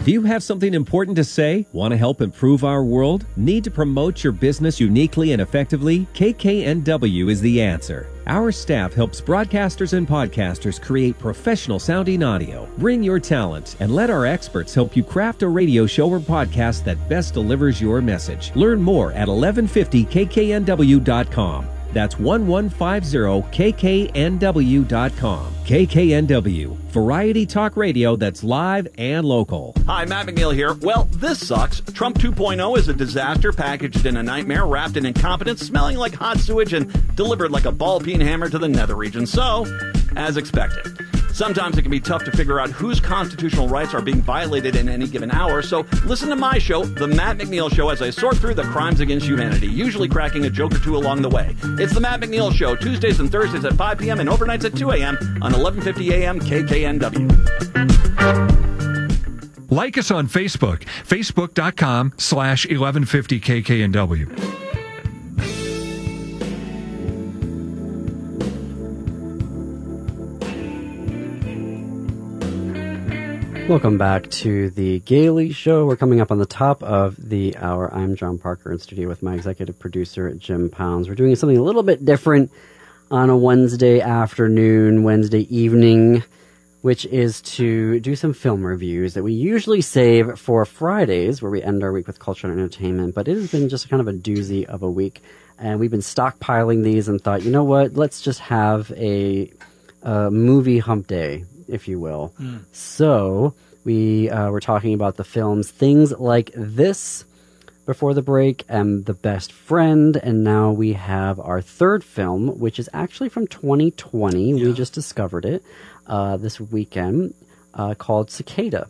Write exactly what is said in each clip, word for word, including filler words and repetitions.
Do you have something important to say? Want to help improve our world? Need to promote your business uniquely and effectively? K K N W is the answer. Our staff helps broadcasters and podcasters create professional sounding audio. Bring your talent and let our experts help you craft a radio show or podcast that best delivers your message. Learn more at eleven fifty K K N W dot com. That's eleven fifty K K N W dot com. K K N W, variety talk radio that's live and local. Hi, Matt McNeil here. Well, this sucks. Trump two point oh is a disaster packaged in a nightmare, wrapped in incompetence, smelling like hot sewage, and delivered like a ball-peen hammer to the nether region. So, as expected. Sometimes it can be tough to figure out whose constitutional rights are being violated in any given hour, so listen to my show, The Matt McNeil Show, as I sort through the crimes against humanity, usually cracking a joke or two along the way. It's The Matt McNeil Show, Tuesdays and Thursdays at five p.m. and overnights at two a.m. on eleven fifty a.m. K K N W. Like us on Facebook, facebook.com slash 1150 KKNW. Welcome back to the Gailey Show. We're coming up on the top of the hour. I'm John Parker in studio with my executive producer, Jim Pounds. We're doing something a little bit different on a Wednesday afternoon, Wednesday evening, which is to do some film reviews that we usually save for Fridays, where we end our week with culture and entertainment. But it has been just kind of a doozy of a week, and we've been stockpiling these and thought, you know what, let's just have a, a movie hump day, if you will. Mm. So we uh, were talking about the films Things Like This before the break and The Best Friend, and now we have our third film, which is actually from twenty twenty. Yeah. We just discovered it uh, this weekend, uh, called Cicada.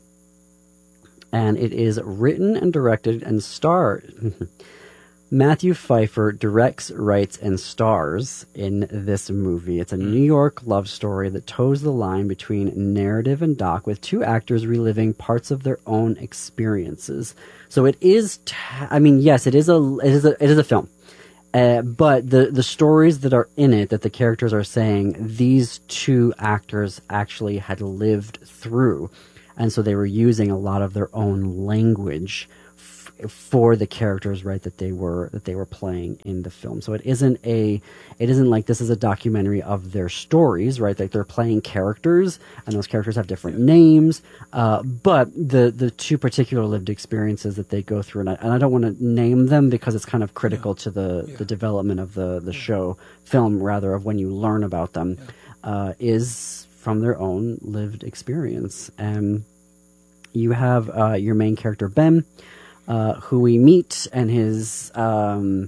And it is written and directed and starred... Matthew Pfeiffer directs, writes, and stars in this movie. It's a New York love story that toes the line between narrative and doc, with two actors reliving parts of their own experiences. So it is, t- I mean, yes, it is a, it is a, it is a film. Uh, but the, the stories that are in it, that the characters are saying, these two actors actually had lived through. And so they were using a lot of their own language for the characters, right, that they were that they were playing in the film. So it isn't a it isn't like this is a documentary of their stories, right? Like they're playing characters, and those characters have different names. Uh, but the the two particular lived experiences that they go through, and I, and I don't want to name them because it's kind of critical yeah. to the yeah. the development of the the yeah. show film, rather, of when you learn about them, yeah. uh, is from their own lived experience. And you have uh, your main character Ben, Uh, who we meet, and his um,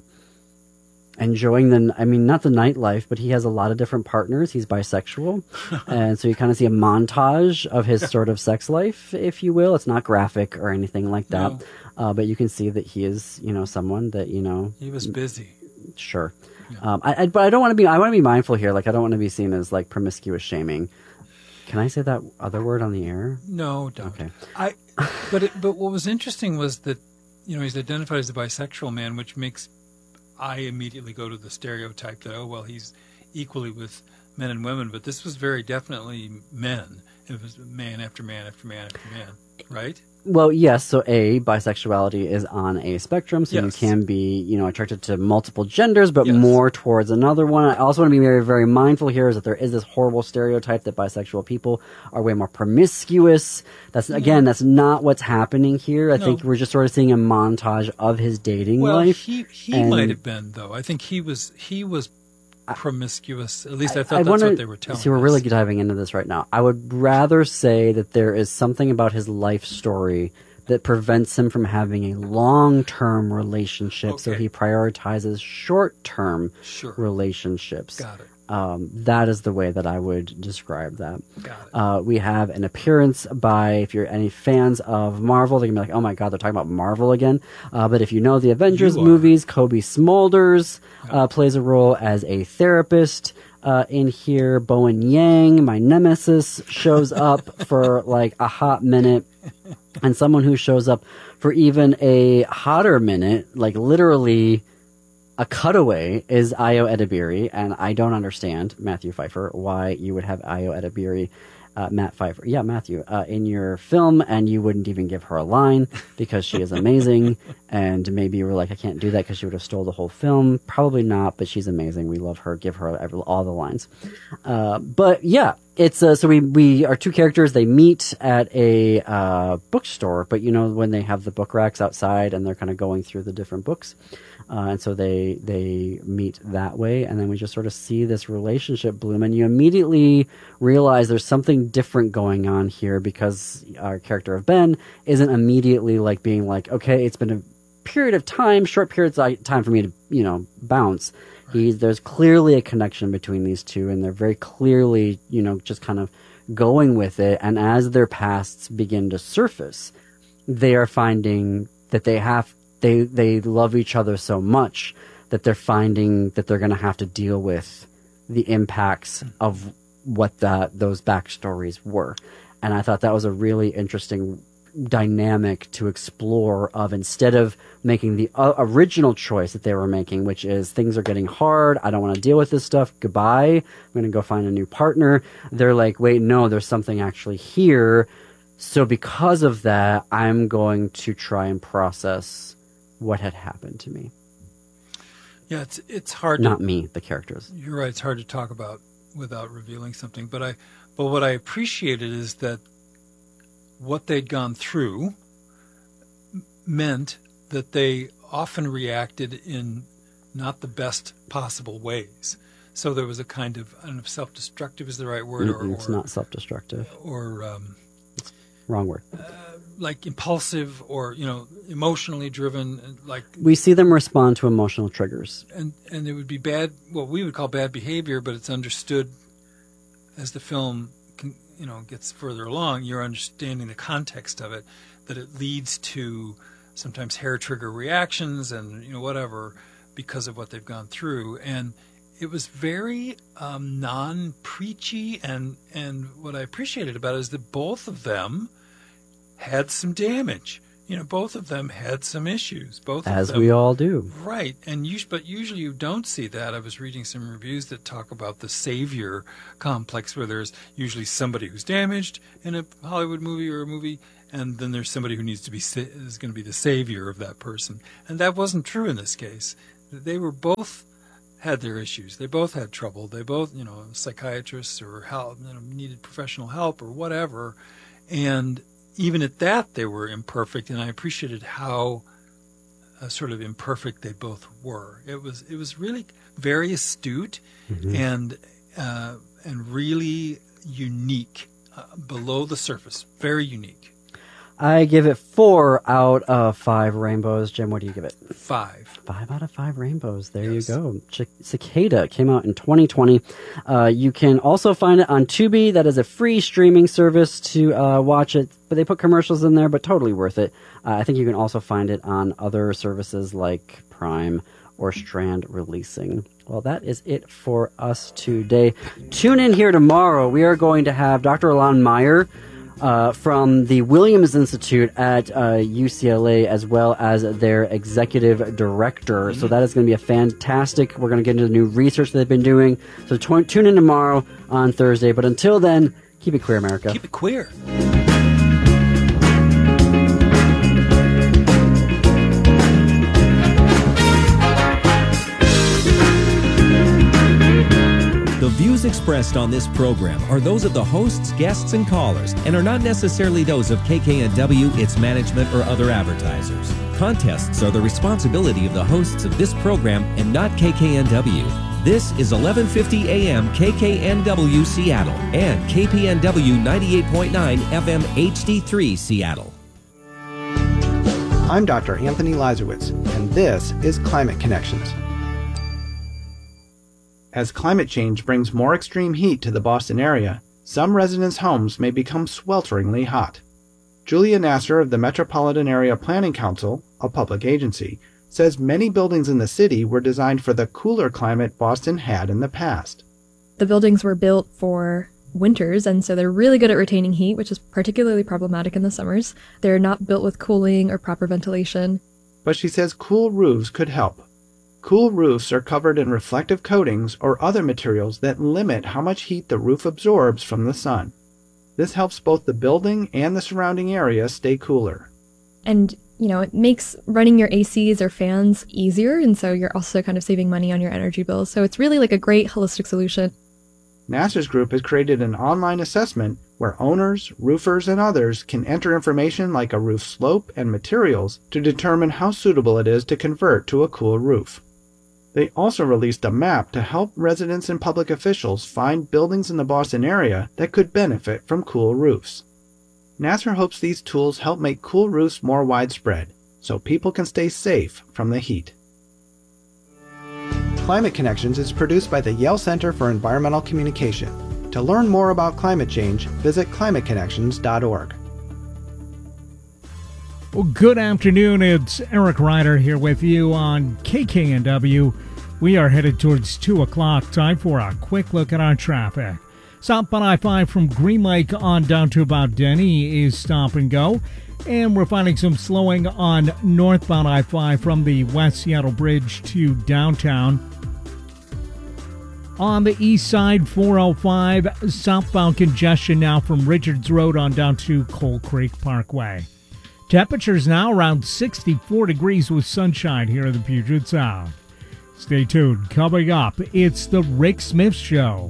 enjoying the, I mean, not the nightlife, but he has a lot of different partners. He's bisexual. And so you kind of see a montage of his sort of sex life, if you will. It's not graphic or anything like that. No. Uh, but you can see that he is, you know, someone that, you know. He was busy. Sure. Yeah. Um, I, I, but I don't want to be, I want to be mindful here. Like, I don't want to be seen as like promiscuous shaming. Can I say that other word on the air? No, don't. Okay. I, but it, but what was interesting was that, you know, he's identified as a bisexual man, which makes I immediately go to the stereotype that, oh, well, he's equally with men and women. But this was very definitely men. It was man after man after man after man, right? Well, yes. So, A, bisexuality is on a spectrum, so yes. you can be, you know, attracted to multiple genders, but yes. more towards another one. I also want to be very, very mindful here is that there is this horrible stereotype that bisexual people are way more promiscuous. That's yeah. again, that's not what's happening here. I no. think we're just sort of seeing a montage of his dating well, life. Well, he he and might have been, though. I think he was he was. promiscuous. At least I thought I, I that's wanna, what they were telling us. See, we're really diving into this right now. I would rather say that there is something about his life story that prevents him from having a long-term relationship, okay. so he prioritizes short-term sure. relationships. Got it. Um, that is the way that I would describe that. Got it. Uh, we have an appearance by, if you're any fans of Marvel, they're going to be like, oh my God, they're talking about Marvel again. Uh, but if you know the Avengers movies, Kobe Smulders yeah. uh, plays a role as a therapist uh, in here. Bowen Yang, my nemesis, shows up for like a hot minute. And someone who shows up for even a hotter minute, like literally a cutaway, is Ayo Edebiri, and I don't understand, Matthew Pfeiffer, why you would have Ayo Edebiri uh, Matt Pfeiffer. Yeah, Matthew, uh, in your film, and you wouldn't even give her a line because she is amazing. And maybe you were like, I can't do that because she would have stole the whole film. Probably not, but she's amazing. We love her. Give her every, all the lines. Uh, but yeah, it's uh, so we we are two characters. They meet at a uh, bookstore, but you know when they have the book racks outside and they're kind of going through the different books. Uh, and so they they meet that way, and then we just sort of see this relationship bloom, and you immediately realize there's something different going on here because our character of Ben isn't immediately like being like, okay, it's been a period of time, short periods of time for me to, you know, bounce. Right. He's, there's clearly a connection between these two, and they're very clearly, you know, just kind of going with it. And as their pasts begin to surface, they are finding that they have They they love each other so much that they're finding that they're going to have to deal with the impacts of what the, those backstories were. And I thought that was a really interesting dynamic to explore of instead of making the uh, original choice that they were making, which is things are getting hard. I don't want to deal with this stuff. Goodbye. I'm going to go find a new partner. They're like, wait, no, there's something actually here. So because of that, I'm going to try and process what had happened to me. Yeah, it's it's hard. Not to, me, the characters. You're right. It's hard to talk about without revealing something. But I, but what I appreciated is that what they'd gone through meant that they often reacted in not the best possible ways. So there was a kind of, I don't know if self-destructive is the right word. Mm-mm, or, it's or, not self-destructive. Or um, wrong word. Uh, like impulsive or, you know, emotionally driven. Like we see them respond to emotional triggers. And, and it would be bad, what we would call bad behavior, but it's understood as the film can, you know, gets further along, you're understanding the context of it, that it leads to sometimes hair trigger reactions and, you know, whatever, because of what they've gone through. And it was very um, non-preachy, and, and what I appreciated about it is that both of them had some damage. You know, both of them had some issues. Both As of them, we all do. Right. And you, but usually you don't see that. I was reading some reviews that talk about the savior complex, where there's usually somebody who's damaged in a Hollywood movie or a movie, and then there's somebody who needs to be is going to be the savior of that person. And that wasn't true in this case. They were both had their issues. They both had trouble. They both, you know, psychiatrists or help, you know, needed professional help or whatever. And even at that, they were imperfect, and I appreciated how uh, sort of imperfect they both were. It was it was really very astute mm-hmm. and uh, and really unique uh, below the surface. Very unique. I give it four out of five rainbows. Jim, what do you give it? Five. Five out of five rainbows. There yes. you go. Ch- Cicada came out in twenty twenty. Uh, you can also find it on Tubi. That is a free streaming service to uh, watch it. But they put commercials in there, but totally worth it. Uh, I think you can also find it on other services like Prime or Strand Releasing. Well, that is it for us today. Tune in here tomorrow. We are going to have Doctor Alon Meyer Uh, from the Williams Institute at uh, U C L A, as well as their executive director. So that is going to be a fantastic. We're going to get into the new research that they've been doing. So t- tune in tomorrow on Thursday. But until then, keep it queer, America. Keep it queer. The views expressed on this program are those of the hosts, guests, and callers, and are not necessarily those of K K N W, its management, or other advertisers. Contests are the responsibility of the hosts of this program and not K K N W. This is eleven fifty A M K K N W Seattle and K P N W ninety-eight point nine F M H D three Seattle. I'm Doctor Anthony Lazarowitz, and this is Climate Connections. As climate change brings more extreme heat to the Boston area, some residents' homes may become swelteringly hot. Julia Nasser of the Metropolitan Area Planning Council, a public agency, says many buildings in the city were designed for the cooler climate Boston had in the past. The buildings were built for winters, and so they're really good at retaining heat, which is particularly problematic in the summers. They're not built with cooling or proper ventilation. But she says cool roofs could help. Cool roofs are covered in reflective coatings or other materials that limit how much heat the roof absorbs from the sun. This helps both the building and the surrounding area stay cooler. And, you know, it makes running your A Cs or fans easier, and so you're also kind of saving money on your energy bills. So it's really like a great holistic solution. NASA's group has created an online assessment where owners, roofers, and others can enter information like a roof slope and materials to determine how suitable it is to convert to a cool roof. They also released a map to help residents and public officials find buildings in the Boston area that could benefit from cool roofs. NASA hopes these tools help make cool roofs more widespread, so people can stay safe from the heat. Climate Connections is produced by the Yale Center for Environmental Communication. To learn more about climate change, visit climate connections dot org. Well, good afternoon. It's Eric Ryder here with you on K K N W. We are headed towards two o'clock. Time for a quick look at our traffic. Southbound I five from Green Lake on down to about Denny is stop and go. And we're finding some slowing on northbound I five from the West Seattle Bridge to downtown. On the east side, four oh five, southbound congestion now from Richards Road on down to Coal Creek Parkway. Temperatures now around sixty-four degrees with sunshine here in the Puget Sound. Stay tuned. Coming up, it's the Rick Smith Show.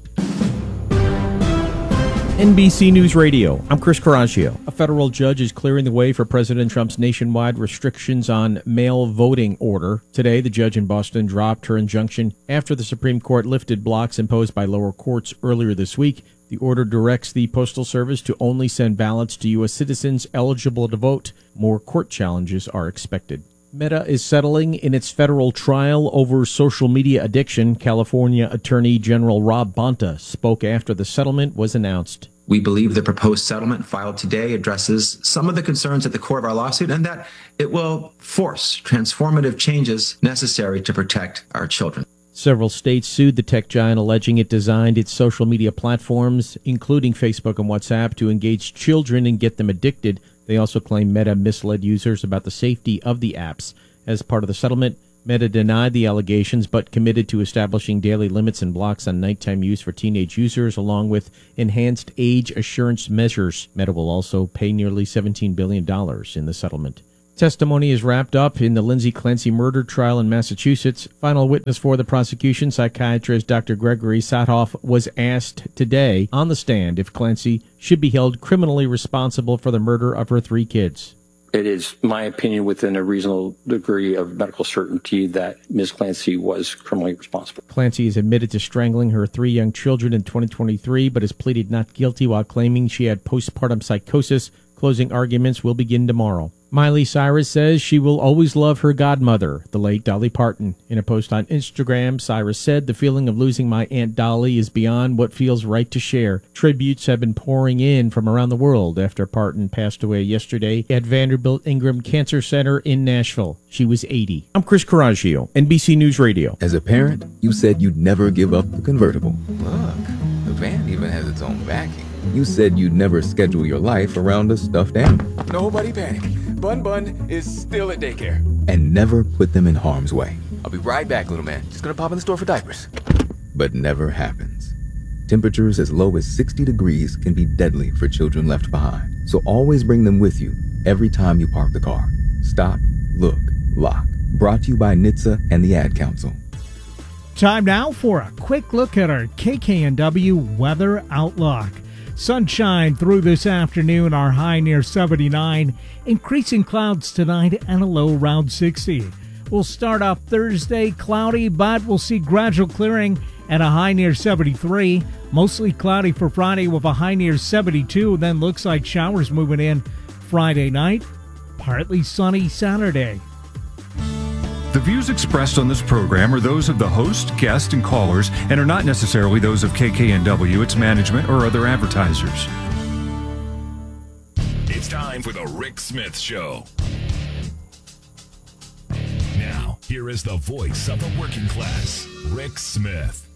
N B C News Radio, I'm Chris Caraccio. A federal judge is clearing the way for President Trump's nationwide restrictions on mail voting order. Today, the judge in Boston dropped her injunction after the Supreme Court lifted blocks imposed by lower courts earlier this week. The order directs the Postal Service to only send ballots to U S citizens eligible to vote. More court challenges are expected. Meta is settling in its federal trial over social media addiction. California Attorney General Rob Bonta spoke after the settlement was announced. We believe the proposed settlement filed today addresses some of the concerns at the core of our lawsuit and that it will force transformative changes necessary to protect our children. Several states sued the tech giant, alleging it designed its social media platforms, including Facebook and WhatsApp, to engage children and get them addicted. They also claim Meta misled users about the safety of the apps. As part of the settlement, Meta denied the allegations but committed to establishing daily limits and blocks on nighttime use for teenage users, along with enhanced age assurance measures. Meta will also pay nearly seventeen billion dollars in the settlement. Testimony is wrapped up in the Lindsay Clancy murder trial in Massachusetts. Final witness for the prosecution, psychiatrist Doctor Gregory Sathoff, was asked today on the stand if Clancy should be held criminally responsible for the murder of her three kids. It is my opinion within a reasonable degree of medical certainty that Miz Clancy was criminally responsible. Clancy is admitted to strangling her three young children in twenty twenty-three, but has pleaded not guilty while claiming she had postpartum psychosis. Closing arguments will begin tomorrow. Miley Cyrus says she will always love her godmother, the late Dolly Parton. In a post on Instagram, Cyrus said, "The feeling of losing my Aunt Dolly is beyond what feels right to share." Tributes have been pouring in from around the world after Parton passed away yesterday at Vanderbilt Ingram Cancer Center in Nashville. She was eighty. I'm Chris Caraccio, N B C News Radio. As a parent, you said you'd never give up the convertible. Look, the van even has its own backing. You said you'd never schedule your life around a stuffed animal. Nobody panic. Bun Bun is still at daycare. And never put them in harm's way. I'll be right back, little man. Just gonna pop in the store for diapers. But never happens. Temperatures as low as sixty degrees can be deadly for children left behind. So always bring them with you every time you park the car. Stop, look, lock. Brought to you by N H T S A and the Ad Council. Time now for a quick look at our K K N W weather outlook. Sunshine through this afternoon, our high near seventy-nine. Increasing clouds tonight and a low around sixty. We'll start off Thursday cloudy, but we'll see gradual clearing at a high near seventy-three. Mostly cloudy for Friday with a high near seventy-two. Then looks like showers moving in Friday night. Partly sunny Saturday. The views expressed on this program are those of the host, guest, and callers and are not necessarily those of K K N W, its management, or other advertisers. It's time for the Rick Smith Show. Now, here is the voice of the working class, Rick Smith.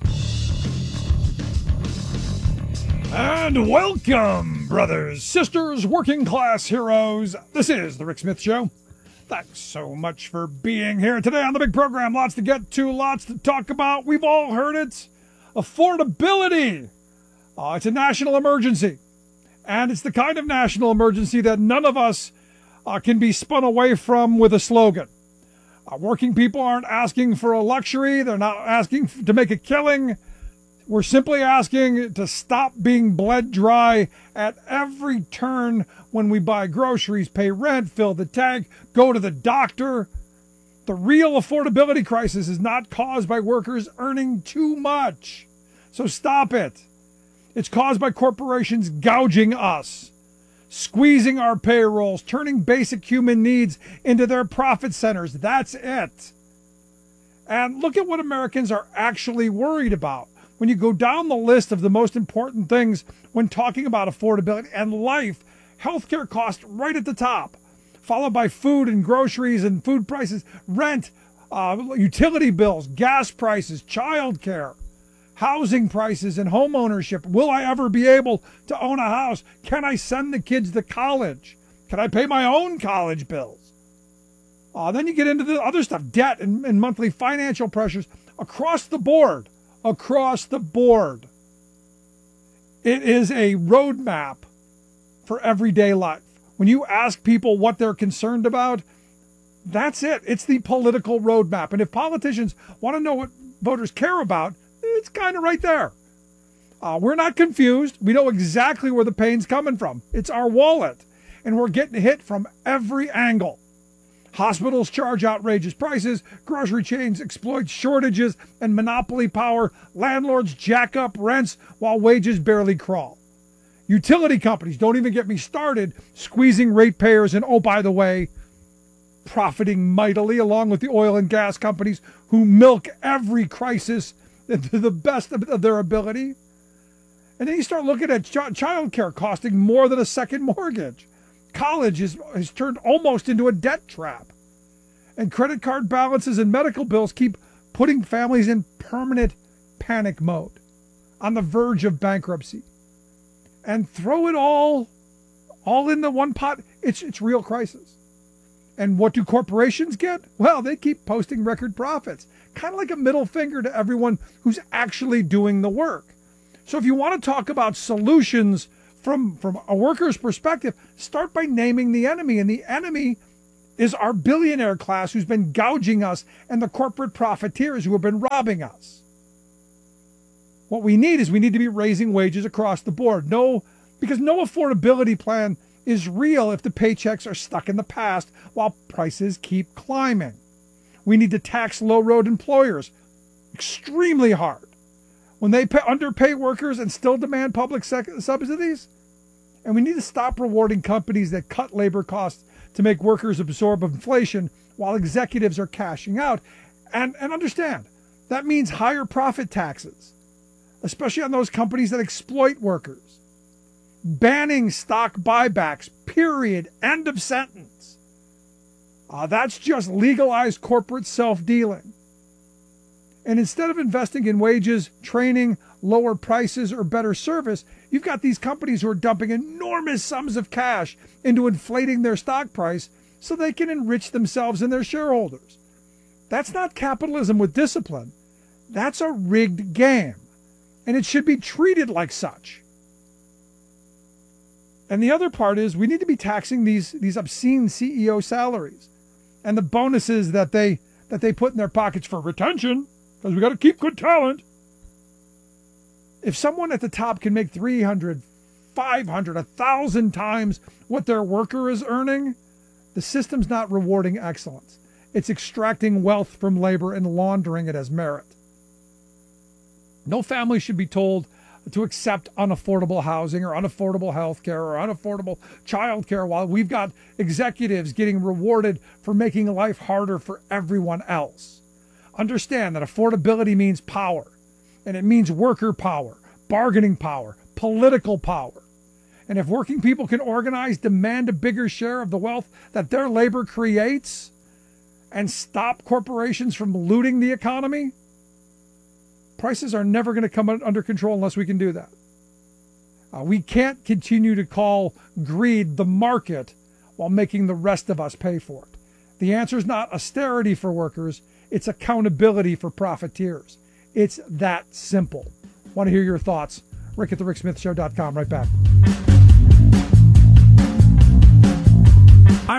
And welcome, brothers, sisters, working class heroes. This is the Rick Smith Show. Thanks so much for being here today on the big program. Lots to get to, lots to talk about. We've all heard it. Affordability. Uh, it's a national emergency. And it's the kind of national emergency that none of us uh, can be spun away from with a slogan. Uh, working people aren't asking for a luxury. They're not asking to make a killing. We're simply asking to stop being bled dry at every turn when we buy groceries, pay rent, fill the tank, go to the doctor. The real affordability crisis is not caused by workers earning too much. So stop it. It's caused by corporations gouging us, squeezing our payrolls, turning basic human needs into their profit centers. That's it. And look at what Americans are actually worried about. When you go down the list of the most important things when talking about affordability and life, healthcare costs right at the top, followed by food and groceries and food prices, rent, uh, utility bills, gas prices, childcare, housing prices, and home ownership. Will I ever be able to own a house? Can I send the kids to college? Can I pay my own college bills? Uh, then you get into the other stuff, debt and, and monthly financial pressures across the board. Across the board. It is a roadmap for everyday life. When you ask people what they're concerned about, that's it. It's the political roadmap. And if politicians want to know what voters care about, it's kind of right there. Uh, we're not confused. We know exactly where the pain's coming from. It's our wallet. And we're getting hit from every angle. Hospitals charge outrageous prices, grocery chains exploit shortages and monopoly power, landlords jack up rents while wages barely crawl. Utility companies, don't even get me started, squeezing ratepayers and, oh, by the way, profiting mightily along with the oil and gas companies who milk every crisis to the best of their ability. And then you start looking at ch- child care costing more than a second mortgage. College is, has turned almost into a debt trap. And credit card balances and medical bills keep putting families in permanent panic mode, on the verge of bankruptcy. And throw it all, all in the one pot, it's, it's real crisis. And what do corporations get? Well, they keep posting record profits, kind of like a middle finger to everyone who's actually doing the work. So if you want to talk about solutions From, from a worker's perspective, start by naming the enemy. And the enemy is our billionaire class who's been gouging us and the corporate profiteers who have been robbing us. What we need is we need to be raising wages across the board. No, because no affordability plan is real if the paychecks are stuck in the past while prices keep climbing. We need to tax low-road employers extremely hard. When they pay, underpay workers and still demand public sec- subsidies. And we need to stop rewarding companies that cut labor costs to make workers absorb inflation while executives are cashing out. And, and understand, that means higher profit taxes, especially on those companies that exploit workers. Banning stock buybacks, period, end of sentence. Uh, that's just legalized corporate self-dealing. And instead of investing in wages, training, lower prices, or better service, you've got these companies who are dumping enormous sums of cash into inflating their stock price so they can enrich themselves and their shareholders. That's not capitalism with discipline. That's a rigged game. And it should be treated like such. And the other part is we need to be taxing these, these obscene C E O salaries and the bonuses that they, that they put in their pockets for retention. Because we got to keep good talent. If someone at the top can make three hundred, five hundred, one thousand times what their worker is earning, the system's not rewarding excellence. It's extracting wealth from labor and laundering it as merit. No family should be told to accept unaffordable housing or unaffordable health care or unaffordable child care while we've got executives getting rewarded for making life harder for everyone else. Understand that affordability means power, and it means worker power, bargaining power, political power. And if working people can organize, demand a bigger share of the wealth that their labor creates, and stop corporations from looting the economy, prices are never going to come under control unless we can do that. Uh, we can't continue to call greed the market while making the rest of us pay for it. The answer is not austerity for workers. It's accountability for profiteers. It's that simple. Want to hear your thoughts? Rick at the rick smith show dot com. Right back.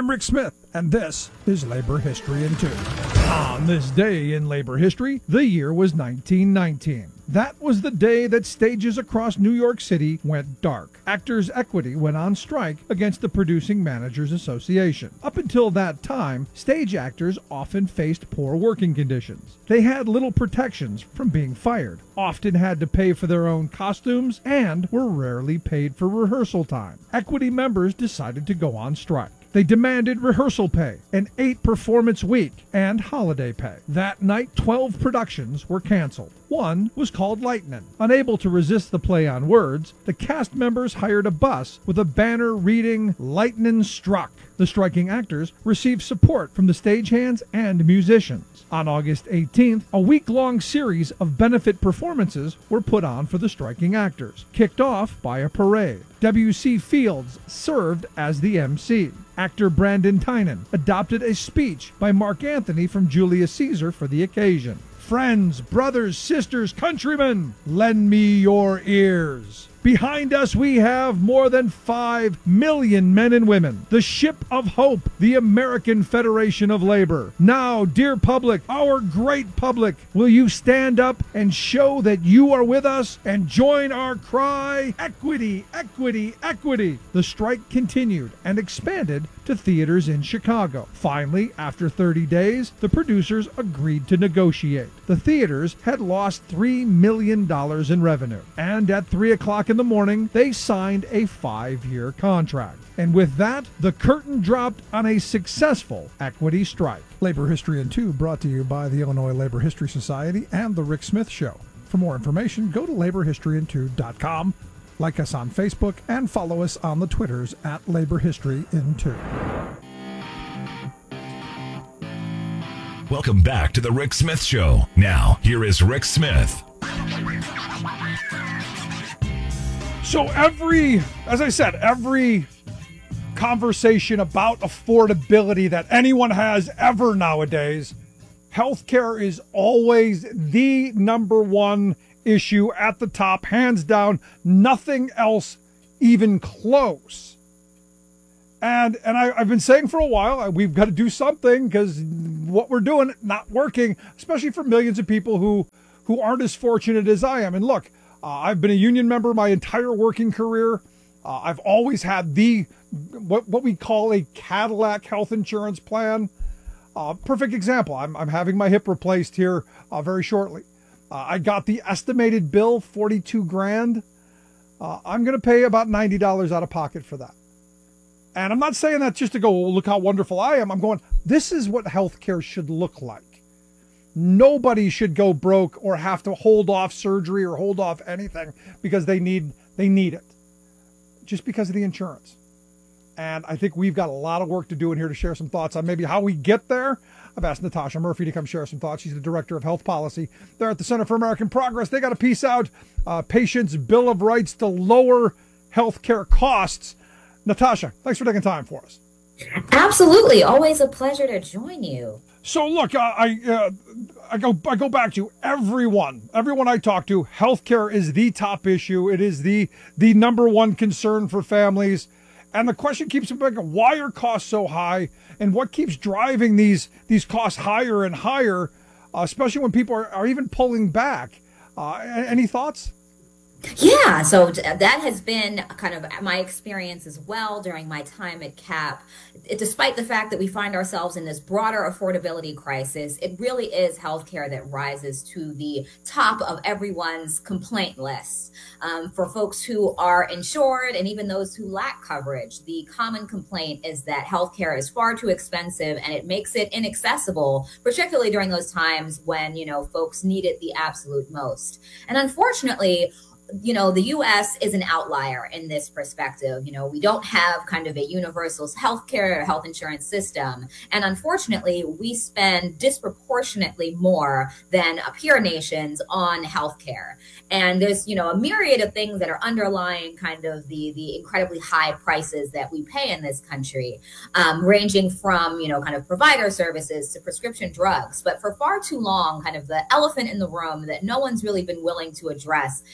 I'm Rick Smith, and this is Labor History in Two. On this day in labor history, the year was nineteen nineteen. That was the day that stages across New York City went dark. Actors Equity went on strike against the Producing Managers Association. Up until that time, stage actors often faced poor working conditions. They had little protections from being fired, often had to pay for their own costumes, and were rarely paid for rehearsal time. Equity members decided to go on strike. They demanded rehearsal pay, an eight-performance week, and holiday pay. That night, twelve productions were canceled. One was called Lightnin'. Unable to resist the play on words, the cast members hired a bus with a banner reading, "Lightnin' Struck." The striking actors received support from the stagehands and musicians. On August eighteenth, a week-long series of benefit performances were put on for the striking actors, kicked off by a parade. W C Fields served as the M C. Actor Brandon Tynan adopted a speech by Mark Antony from Julius Caesar for the occasion. Friends, brothers, sisters, countrymen, lend me your ears. Behind us we have more than five million men and women. The ship of hope, the American Federation of Labor. Now, dear public, our great public, will you stand up and show that you are with us and join our cry, equity, equity, equity. The strike continued and expanded to theaters in Chicago. Finally, after thirty days, the producers agreed to negotiate. The theaters had lost three million dollars in revenue, and at three o'clock in the morning, they signed a five-year contract. And with that, the curtain dropped on a successful equity strike. Labor History in Two brought to you by the Illinois Labor History Society and The Rick Smith Show. For more information, go to labor history in two dot com. Like us on Facebook and follow us on the Twitters at Labor History in Two. Welcome back to the Rick Smith Show. Now, here is Rick Smith. So every, as I said, every conversation about affordability that anyone has ever nowadays, healthcare is always the number one issue at the top, hands down, nothing else even close. And and I, I've been saying for a while, we've got to do something because what we're doing, not working, especially for millions of people who, who aren't as fortunate as I am. And look, uh, I've been a union member my entire working career. Uh, I've always had the, what, what we call a Cadillac health insurance plan. Uh, perfect example, I'm, I'm having my hip replaced here uh, very shortly. Uh, I got the estimated bill, forty-two grand. Uh, I'm going to pay about ninety dollars out of pocket for that. And I'm not saying that just to go, oh, look how wonderful I am. I'm going, this is what healthcare should look like. Nobody should go broke or have to hold off surgery or hold off anything because they need they need it. Just because of the insurance. And I think we've got a lot of work to do in here to share some thoughts on maybe how we get there. I've asked Natasha Murphy to come share some thoughts. She's the Director of Health Policy there at the Center for American Progress. They got a piece out, uh, Patients' Bill of Rights to Lower Healthcare Costs. Natasha, thanks for taking time for us. Absolutely. Always a pleasure to join you. So look, uh, I uh, I go I go back to everyone. Everyone I talk to, healthcare is the top issue. It is the the number one concern for families. And the question keeps being, why are costs so high? And what keeps driving these these costs higher and higher, uh, especially when people are, are even pulling back? Uh, any thoughts? Yeah, so that has been kind of my experience as well during my time at C A P. Despite the fact that we find ourselves in this broader affordability crisis, it really is healthcare that rises to the top of everyone's complaint list. Um, for folks who are insured and even those who lack coverage, the common complaint is that healthcare is far too expensive and it makes it inaccessible, particularly during those times when, you know, folks need it the absolute most. And unfortunately, you know, the U S is an outlier in this perspective. You know, we don't have kind of a universal healthcare or health insurance system. And unfortunately, we spend disproportionately more than peer nations on healthcare. And there's, you know, a myriad of things that are underlying kind of the, the incredibly high prices that we pay in this country, um, ranging from, you know, kind of provider services to prescription drugs. But for far too long, kind of the elephant in the room that no one's really been willing to address is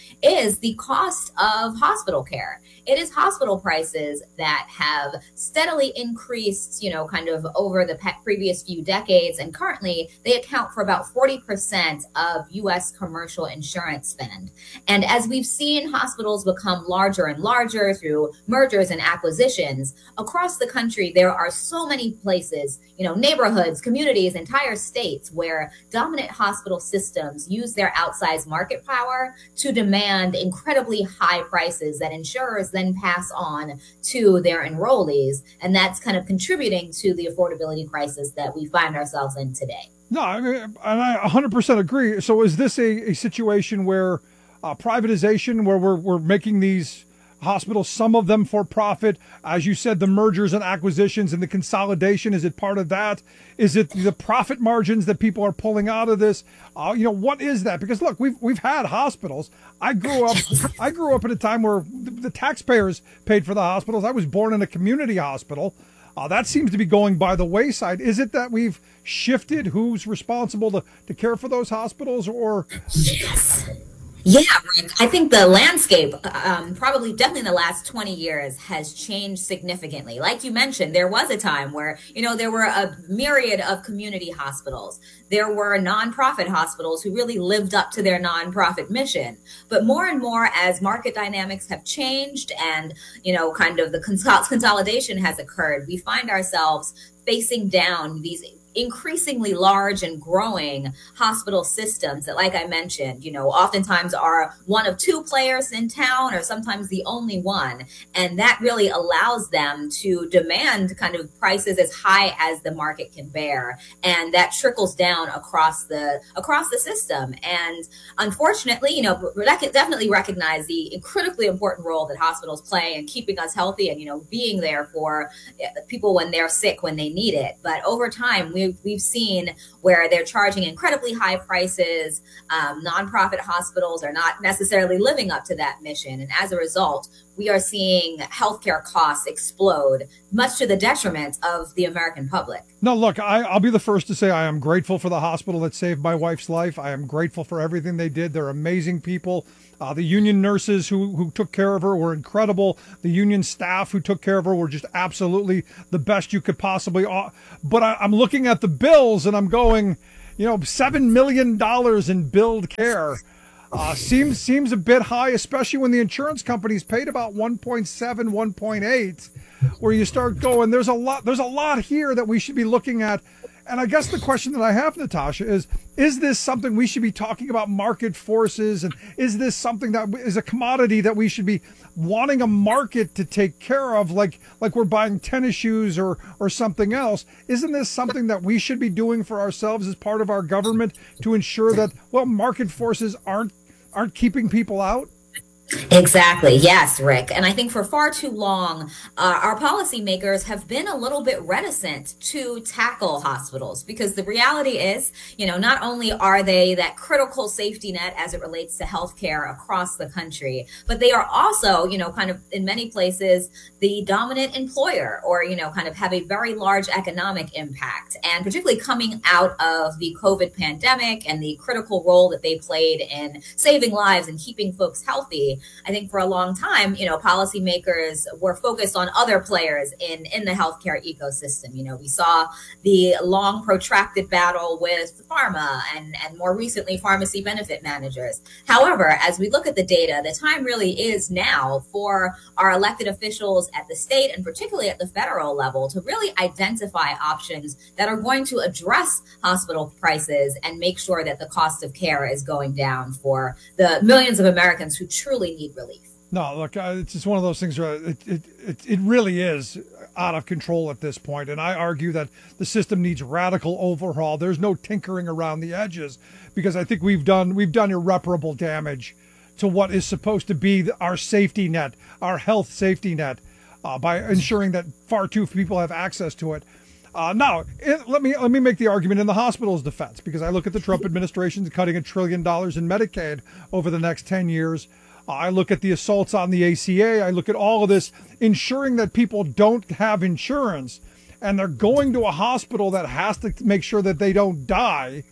is the cost of hospital care. It is hospital prices that have steadily increased, you know, kind of over the pe- previous few decades. And currently they account for about forty percent of U S commercial insurance spend. And as we've seen hospitals become larger and larger through mergers and acquisitions across the country, there are so many places, you know, neighborhoods, communities, entire states where dominant hospital systems use their outsized market power to demand incredibly high prices that insurers then pass on to their enrollees. And that's kind of contributing to the affordability crisis that we find ourselves in today. No, I mean, and I one hundred percent agree. So is this a, a situation where uh, privatization, where we're, we're making these hospitals, some of them for profit, as you said, the mergers and acquisitions and the consolidation, is it part of that? Is it the profit margins that people are pulling out of this? Uh, you know, what is that? Because look, we've we've had hospitals. I grew up I grew up at a time where the, the taxpayers paid for the hospitals. I was born in a community hospital. Uh, that seems to be going by the wayside. Is it that we've shifted who's responsible to, to care for those hospitals, or? Yes. Yeah, Rick. I think the landscape, um, probably definitely in the last twenty years, has changed significantly. Like you mentioned, there was a time where, you know, there were a myriad of community hospitals. There were nonprofit hospitals who really lived up to their nonprofit mission. But more and more, as market dynamics have changed and, you know, kind of the consol- consolidation has occurred, we find ourselves facing down these increasingly large and growing hospital systems that, like I mentioned, you know, oftentimes are one of two players in town or sometimes the only one. And that really allows them to demand kind of prices as high as the market can bear. And that trickles down across the across the system. And unfortunately, you know, rec- definitely recognize the critically important role that hospitals play in keeping us healthy and, you know, being there for people when they're sick, when they need it. But over time, we We've, we've seen where they're charging incredibly high prices. Um, nonprofit hospitals are not necessarily living up to that mission. And as a result, we are seeing healthcare costs explode, much to the detriment of the American public. No, look, I, I'll be the first to say I am grateful for the hospital that saved my wife's life. I am grateful for everything they did. They're amazing people. Uh, the union nurses who, who took care of her were incredible. The union staff who took care of her were just absolutely the best you could possibly. Uh, but I, I'm looking at the bills and I'm going, you know, seven million dollars in billed care. Uh, seems seems a bit high, especially when the insurance companies paid about one point seven, one point eight, where you start going, there's a lot, there's a lot here that we should be looking at. And I guess the question that I have, Natasha, is, is this something we should be talking about market forces? And is this something that is a commodity that we should be wanting a market to take care of, like like we're buying tennis shoes or, or something else? Isn't this something that we should be doing for ourselves as part of our government to ensure that, well, market forces aren't aren't keeping people out? Exactly. Yes, Rick. And I think for far too long, uh, our policymakers have been a little bit reticent to tackle hospitals because the reality is, you know, not only are they that critical safety net as it relates to healthcare across the country, but they are also, you know, kind of in many places, the dominant employer or, you know, kind of have a very large economic impact. And particularly coming out of the COVID pandemic and the critical role that they played in saving lives and keeping folks healthy, I think for a long time, you know, policymakers were focused on other players in, in the healthcare ecosystem. You know, we saw the long protracted battle with pharma and, and more recently pharmacy benefit managers. However, as we look at the data, the time really is now for our elected officials at the state and particularly at the federal level to really identify options that are going to address hospital prices and make sure that the cost of care is going down for the millions of Americans who truly need relief. No, look, uh, it's just one of those things where it, it, it, it really is out of control at this point. And I argue that the system needs radical overhaul. There's no tinkering around the edges because I think we've done we've done irreparable damage to what is supposed to be our safety net, our health safety net, uh, by ensuring that far too few people have access to it. Uh, now, it, let me let me make the argument in the hospital's defense, because I look at the Trump administration cutting a trillion dollars in Medicaid over the next ten years. Uh, I look at the assaults on the A C A. I look at all of this, ensuring that people don't have insurance and they're going to a hospital that has to make sure that they don't die.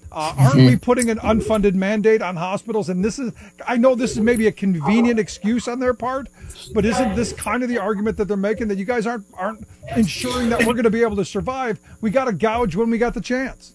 Uh, aren't we putting an unfunded mandate on hospitals? And this is, I know this is maybe a convenient excuse on their part, but isn't this kind of the argument that they're making, that you guys aren't aren't ensuring that we're going to be able to survive? We got to gouge when we got the chance.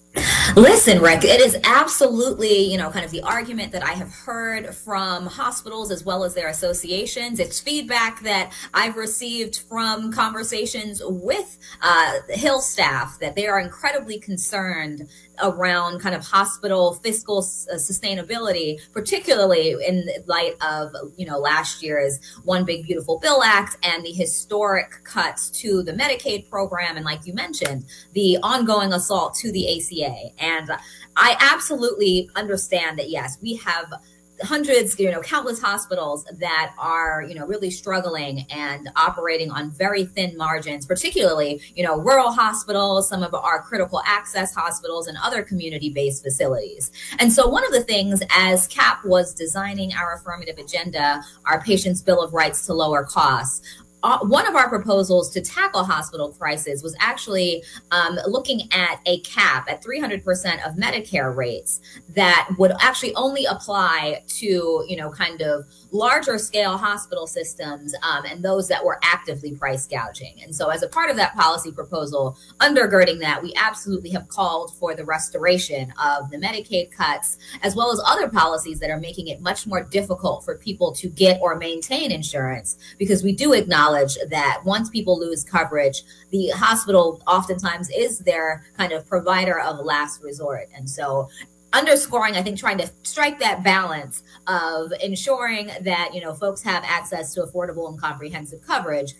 Listen, Rick, it is absolutely, you know, kind of the argument that I have heard from hospitals as well as their associations. It's feedback that I've received from conversations with uh, Hill staff, that they are incredibly concerned around kind of hospital fiscal uh, sustainability, particularly in light of, you know, last year's One Big Beautiful Bill Act and the historic cuts to the Medicaid program. And like you mentioned, the ongoing assault to the A C A. And I absolutely understand that, yes, we have hundreds, you know, countless hospitals that are, you know, really struggling and operating on very thin margins, particularly, you know, rural hospitals, some of our critical access hospitals and other community-based facilities. And so one of the things, as C A P was designing our affirmative agenda, our Patients' Bill of Rights to Lower Costs, Uh, one of our proposals to tackle hospital crisis was actually um, looking at a cap at three hundred percent of Medicare rates that would actually only apply to, you know, kind of larger scale hospital systems um, and those that were actively price gouging. And so as a part of that policy proposal, undergirding that, we absolutely have called for the restoration of the Medicaid cuts, as well as other policies that are making it much more difficult for people to get or maintain insurance, because we do acknowledge that once people lose coverage, the hospital oftentimes is their kind of provider of last resort. And so underscoring, I think, trying to strike that balance of ensuring that, you know, folks have access to affordable and comprehensive coverage,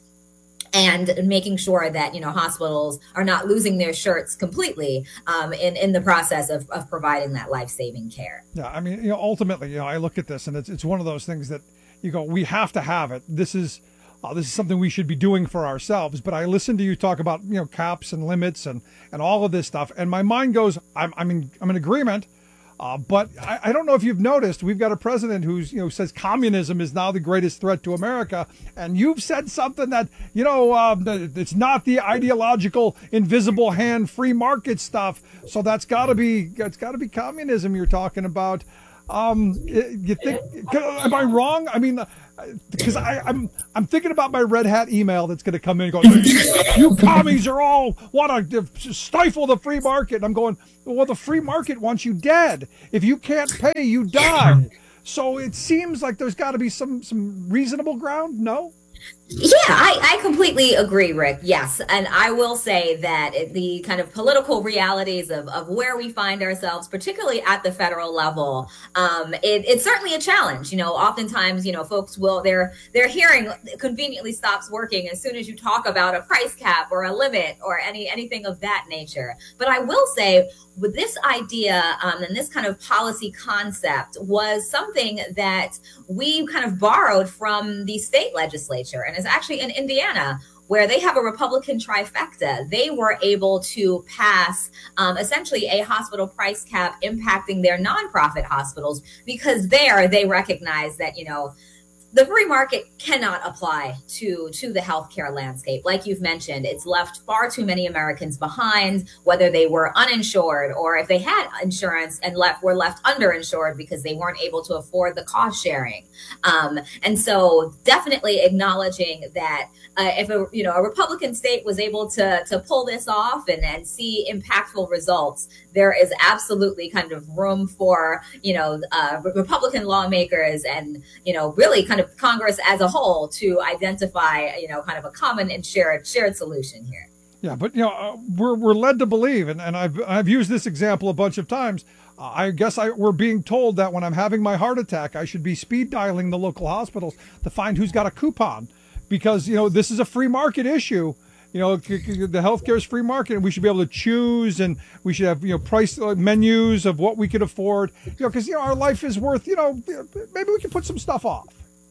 and making sure that, you know, hospitals are not losing their shirts completely um, in, in the process of, of providing that life-saving care. Yeah, I mean, you know, ultimately, you know, I look at this and it's, it's one of those things that you go, we have to have it. This is Uh, this is something we should be doing for ourselves. But I listen to you talk about, you know, caps and limits and, and all of this stuff, and my mind goes, I'm I'm in I'm in agreement. Uh, but I, I don't know if you've noticed, we've got a president who's, you know, says communism is now the greatest threat to America, and you've said something that, you know, um, it's not the ideological invisible hand free market stuff. So that's got to be it's got to be communism you're talking about. Um, you think? Am I wrong? I mean, because I I'm I'm thinking about my red hat email that's going to come in and go, you commies are all want to stifle the free market. And I'm going, well, the free market wants you dead. If you can't pay, you die. So it seems like there's got to be some some reasonable ground. No. Yeah, I, I completely agree, Rick. Yes. And I will say that it, the kind of political realities of, of where we find ourselves, particularly at the federal level, um, it, it's certainly a challenge. You know, oftentimes, you know, folks will, their, their hearing conveniently stops working as soon as you talk about a price cap or a limit or any anything of that nature. But I will say, with this idea um, and this kind of policy concept was something that we kind of borrowed from the state legislature, and is actually in Indiana, where they have a Republican trifecta. They were able to pass um, essentially a hospital price cap impacting their nonprofit hospitals, because there they recognize that, you know, the free market cannot apply to, to the healthcare landscape. Like you've mentioned, it's left far too many Americans behind, whether they were uninsured or if they had insurance and left were left underinsured because they weren't able to afford the cost sharing. Um, and so definitely acknowledging that uh, if a, you know, a Republican state was able to, to pull this off and, and see impactful results, there is absolutely kind of room for, you know, uh, Republican lawmakers and, you know, really kind of Congress as a whole to identify, you know, kind of a common and shared shared solution here. Yeah, but, you know, uh, we're we're led to believe, and, and I've I've used this example a bunch of times. Uh, I guess I we're being told that when I'm having my heart attack, I should be speed dialing the local hospitals to find who's got a coupon, because, you know, this is a free market issue. You know, the healthcare is free market, and we should be able to choose, and we should have, you know, price menus of what we could afford. You know, because, you know, our life is worth, you know, maybe we can put some stuff off.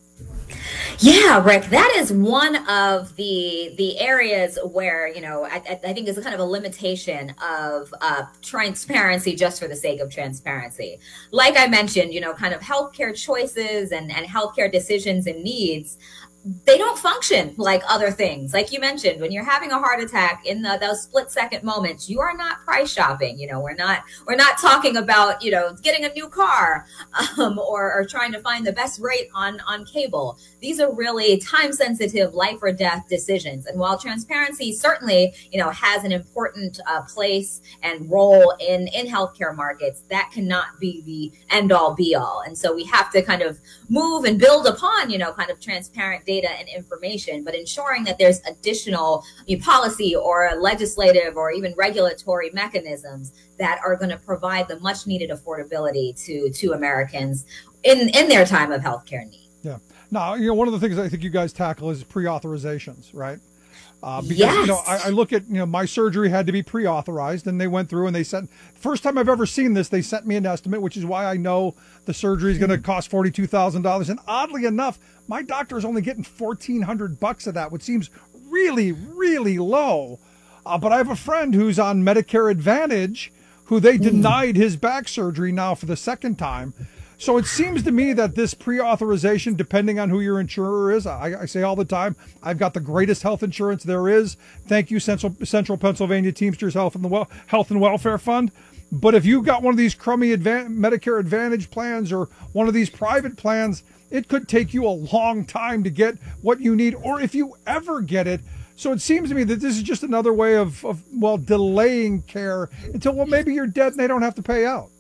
Yeah, Rick, that is one of the the areas where, you know, I, I think is a kind of a limitation of uh, transparency just for the sake of transparency. Like I mentioned, you know, kind of healthcare choices and, and healthcare decisions and needs they don't function like other things. Like you mentioned, when you're having a heart attack, in the, those split second moments, you are not price shopping. You know, we're not we're not talking about, you know, getting a new car um, or, or trying to find the best rate on on cable. These are really time sensitive, life or death decisions. And while transparency certainly, you know, has an important uh, place and role in in healthcare markets, that cannot be the end all be all. And so we have to kind of move and build upon, you know, kind of transparent data and information, but ensuring that there's additional you know, policy or legislative or even regulatory mechanisms that are going to provide the much needed affordability to to Americans in in their time of healthcare need. Yeah. Now, you know, one of the things I think you guys tackle is pre-authorizations, right? Uh, because, yes. you know, I, I look at, you know, my surgery had to be pre-authorized, and they went through and they sent, first time I've ever seen this, they sent me an estimate, which is why I know the surgery is going to cost forty-two thousand dollars. And oddly enough, my doctor is only getting fourteen hundred bucks of that, which seems really, really low. Uh, but I have a friend who's on Medicare Advantage who they denied his back surgery now for the second time. So it seems to me that this pre-authorization, depending on who your insurer is, I, I say all the time, I've got the greatest health insurance there is. Thank you, Central Central Pennsylvania Teamsters Health and the well, Health and Welfare Fund. But if you've got one of these crummy Advan- Medicare Advantage plans or one of these private plans, it could take you a long time to get what you need, or if you ever get it. So it seems to me that this is just another way of, of well, delaying care until, well, maybe you're dead and they don't have to pay out.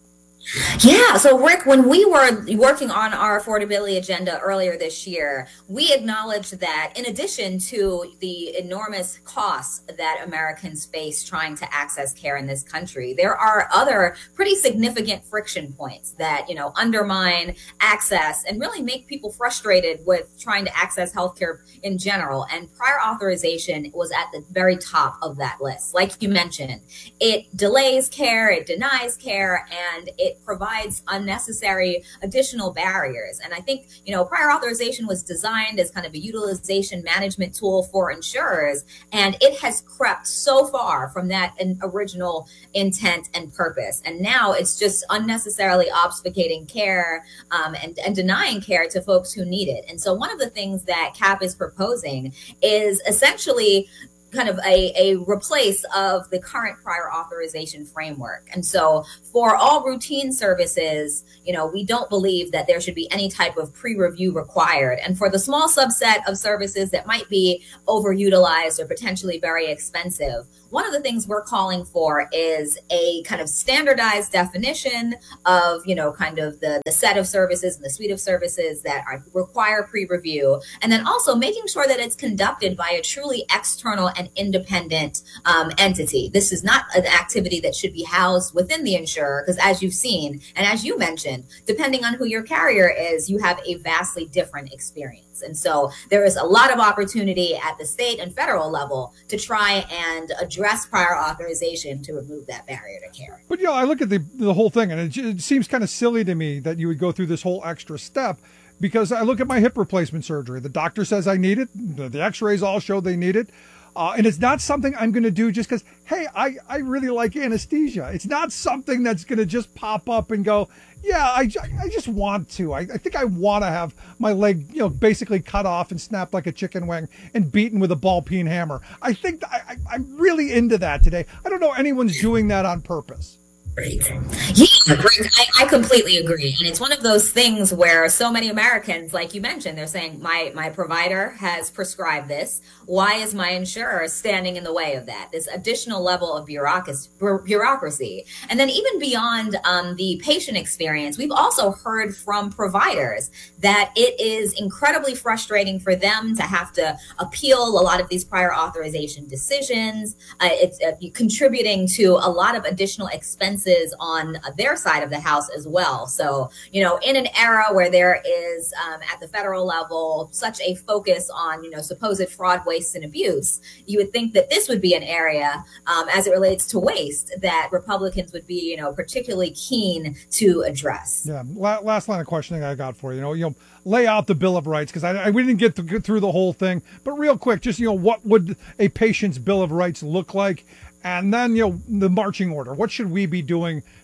Yeah. So, Rick, when we were working on our affordability agenda earlier this year, we acknowledged that in addition to the enormous costs that Americans face trying to access care in this country, there are other pretty significant friction points that, you know, undermine access and really make people frustrated with trying to access healthcare in general. And prior authorization was at the very top of that list. Like you mentioned, it delays care, it denies care, and it It provides unnecessary additional barriers. And I think, you know, prior authorization was designed as kind of a utilization management tool for insurers, and it has crept so far from that original intent and purpose. And now it's just unnecessarily obfuscating care um, and, and denying care to folks who need it. And so one of the things that C A P is proposing is essentially kind of a, a replace of the current prior authorization framework. And so for all routine services, you know, we don't believe that there should be any type of pre-review required. And for the small subset of services that might be overutilized or potentially very expensive, one of the things we're calling for is a kind of standardized definition of, you know, kind of the, the set of services and the suite of services that are, require pre-review. And then also making sure that it's conducted by a truly external and independent um, entity. This is not an activity that should be housed within the insurer, because as you've seen, and as you mentioned, depending on who your carrier is, you have a vastly different experience. And so there is a lot of opportunity at the state and federal level to try and address prior authorization to remove that barrier to care. But, you know, I look at the, the whole thing, and it, it seems kind of silly to me that you would go through this whole extra step, because I look at my hip replacement surgery. The doctor says I need it. The, the x-rays all show they need it. Uh, and it's not something I'm going to do just because, hey, I, I really like anesthesia. It's not something that's going to just pop up and go, yeah, I, I just want to. I, I think I want to have my leg, you know, basically cut off and snapped like a chicken wing and beaten with a ball peen hammer. I think I, I, I'm really into that today. I don't know anyone's doing that on purpose. Great. Yeah, great. I, I completely agree. And it's one of those things where so many Americans, like you mentioned, they're saying, my, my provider has prescribed this. Why is my insurer standing in the way of that? This additional level of bureaucracy. bureaucracy. And then even beyond um, the patient experience, we've also heard from providers that it is incredibly frustrating for them to have to appeal a lot of these prior authorization decisions. Uh, it's uh, contributing to a lot of additional expenses on their side of the house as well. So, you know, in an era where there is um, at the federal level such a focus on, you know, supposed fraud, waste, and abuse, you would think that this would be an area um, as it relates to waste that Republicans would be, you know, particularly keen to address. Yeah. Last line of questioning I got for you, you know, you know, lay out the Bill of Rights, because I, I we didn't get, to, get through the whole thing, but real quick, just, you know, what would a patient's Bill of Rights look like? And then, you know, the marching order. What should we be doing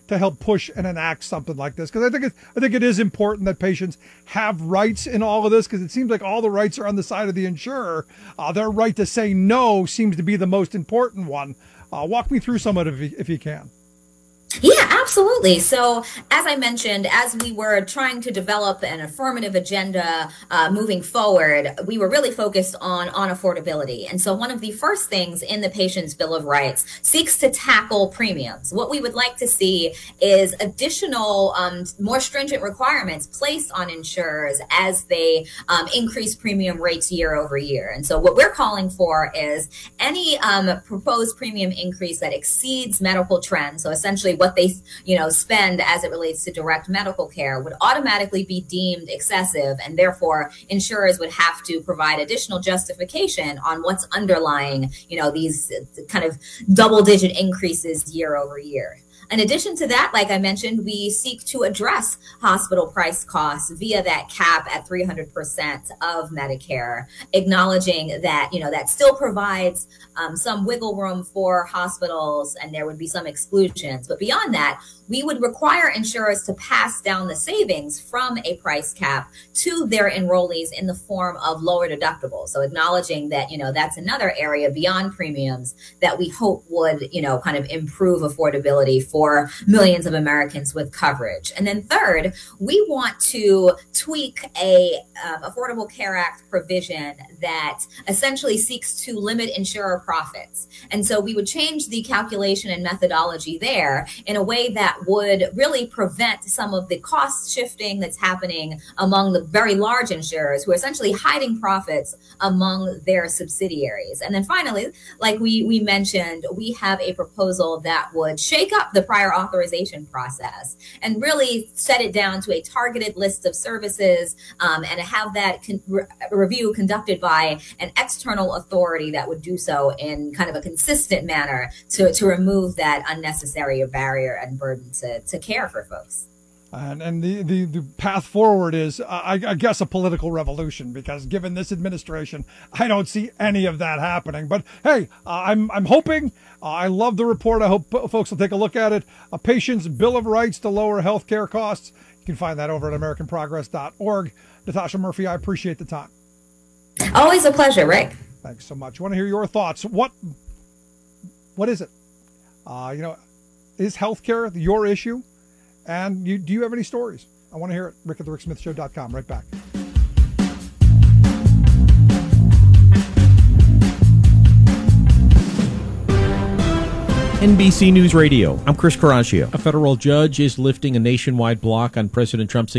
to help push and enact something like this? Because I think it, I think it is important that patients have rights in all of this, because it seems like all the rights are on the side of the insurer. Uh, their right to say no seems to be the most important one. Uh, walk me through some of it if you, if you can. Yeah, absolutely. So as I mentioned, as we were trying to develop an affirmative agenda uh, moving forward, we were really focused on, on affordability. And so one of the first things in the Patient's Bill of Rights seeks to tackle premiums. What we would like to see is additional, um, more stringent requirements placed on insurers as they um, increase premium rates year over year. And so what we're calling for is any um, proposed premium increase that exceeds medical trends, so essentially what they, you know, spend as it relates to direct medical care, would automatically be deemed excessive, and therefore insurers would have to provide additional justification on what's underlying, you know, these kind of double-digit increases year over year. In addition to that, like I mentioned, we seek to address hospital price costs via that cap at three hundred percent of Medicare, acknowledging that, you know, that still provides um, some wiggle room for hospitals, and there would be some exclusions. But beyond that, we would require insurers to pass down the savings from a price cap to their enrollees in the form of lower deductibles. So acknowledging that, you know, that's another area beyond premiums that we hope would, you know, kind of improve affordability for millions of Americans with coverage. And then third, we want to tweak a um, Affordable Care Act provision that essentially seeks to limit insurer profits. And so we would change the calculation and methodology there in a way that would really prevent some of the cost shifting that's happening among the very large insurers who are essentially hiding profits among their subsidiaries. And then finally, like we, we mentioned, we have a proposal that would shake up the prior authorization process and really set it down to a targeted list of services um, and have that con- re- review conducted by an external authority that would do so in kind of a consistent manner to, to remove that unnecessary barrier and burden to, to care for folks. And, and the, the, the path forward is, uh, I, I guess, a political revolution, because given this administration, I don't see any of that happening. But hey, uh, I'm I'm hoping. Uh, I love the report. I hope folks will take a look at it. A Patient's Bill of Rights to Lower Healthcare Costs. You can find that over at American Progress dot org. Natasha Murphy, I appreciate the time. Always a pleasure, Rick. Thanks so much. I want to hear your thoughts. What What is it? Uh, you know, is healthcare your issue? And you, do you have any stories? I want to hear it. Rick at the Rick Smith Show dot com. Right back. N B C News Radio. I'm Chris Caraccio. A federal judge is lifting a nationwide block on President Trump's